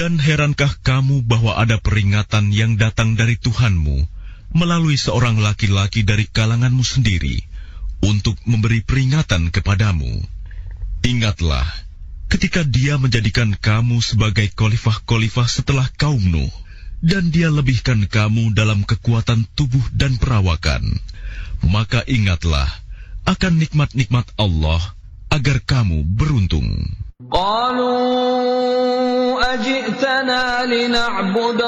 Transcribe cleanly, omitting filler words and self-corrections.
Dan herankah kamu bahwa ada peringatan yang datang dari Tuhanmu melalui seorang laki-laki dari kalanganmu sendiri untuk memberi peringatan kepadamu? Ingatlah, ketika dia menjadikan kamu sebagai khalifah-khalifah setelah kaum Nuh, dan dia lebihkan kamu dalam kekuatan tubuh dan perawakan, maka ingatlah akan nikmat-nikmat Allah agar kamu beruntung. قالوا أجئتنا لنعبد